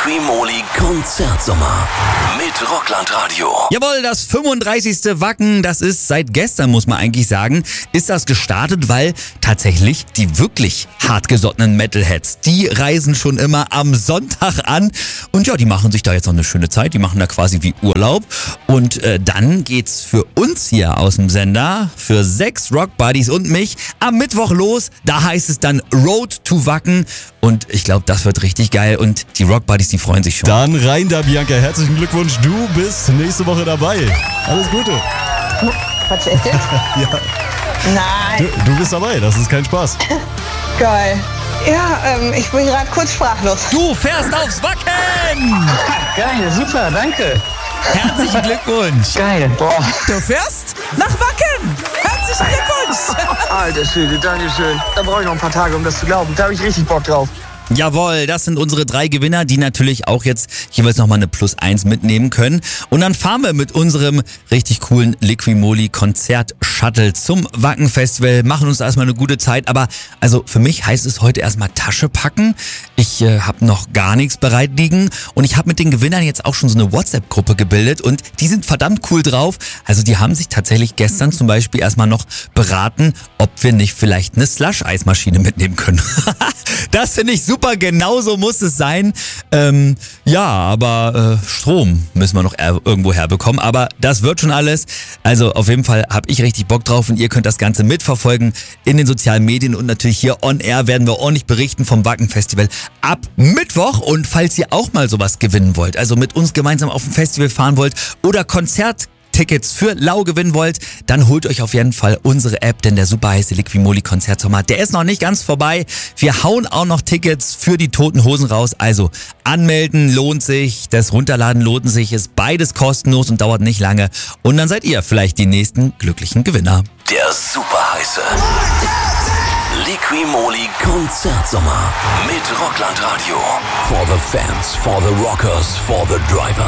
Liqui-Moly Konzertsommer mit Rockland-Radio. Jawohl, das 35. Wacken, das ist seit gestern, muss man eigentlich sagen, ist das gestartet, weil tatsächlich die wirklich hartgesottenen Metalheads, die reisen schon immer am Sonntag an und ja, die machen sich da jetzt noch eine schöne Zeit, die machen da quasi wie Urlaub und dann geht's für uns hier aus dem Sender, für 6 Rockbuddies und mich, am Mittwoch los, da heißt es dann Road to Wacken und ich glaube, das wird richtig geil und die Rockbuddies, die freuen sich schon. Dann rein da, Bianca. Herzlichen Glückwunsch. Du bist nächste Woche dabei. Alles Gute. Quatsch, echt jetzt? Ja. Nein. Du bist dabei. Das ist kein Spaß. Geil. Ja, ich bin gerade kurz sprachlos. Du fährst aufs Wacken! Geil, super, danke. Herzlichen Glückwunsch! Geil, boah. Du fährst nach Wacken! Herzlichen Glückwunsch! Alter Schwede, Dankeschön. Da brauche ich noch ein paar Tage, um das zu glauben. Da habe ich richtig Bock drauf. Jawohl, das sind unsere 3 Gewinner, die natürlich auch jetzt jeweils nochmal eine +1 mitnehmen können. Und dann fahren wir mit unserem richtig coolen Liqui-Moly Konzert-Shuttle zum Wacken-Festival, machen uns da erstmal eine gute Zeit. Aber also für mich heißt es heute erstmal Tasche packen. Ich habe noch gar nichts bereit liegen und ich habe mit den Gewinnern jetzt auch schon so eine WhatsApp-Gruppe gebildet und die sind verdammt cool drauf. Also die haben sich tatsächlich gestern zum Beispiel erstmal noch beraten, ob wir nicht vielleicht eine Slush-Eismaschine mitnehmen können. Das finde ich super, genauso muss es sein. Ja, aber Strom müssen wir noch irgendwo herbekommen, aber das wird schon alles. Also auf jeden Fall habe ich richtig Bock drauf und ihr könnt das Ganze mitverfolgen in den sozialen Medien und natürlich hier on air werden wir ordentlich berichten vom Wacken Festival ab Mittwoch. Und falls ihr auch mal sowas gewinnen wollt, also mit uns gemeinsam auf ein Festival fahren wollt oder Konzerttickets für Lau gewinnen wollt, dann holt euch auf jeden Fall unsere App, denn der super heiße Liqui-Moly Konzertsommer, der ist noch nicht ganz vorbei. Wir hauen auch noch Tickets für die Toten Hosen raus, also anmelden lohnt sich, das Runterladen lohnt sich, ist beides kostenlos und dauert nicht lange und dann seid ihr vielleicht die nächsten glücklichen Gewinner. Der super heiße Liqui-Moly Konzertsommer mit Rockland-Radio. For the fans, for the rockers, for the drivers.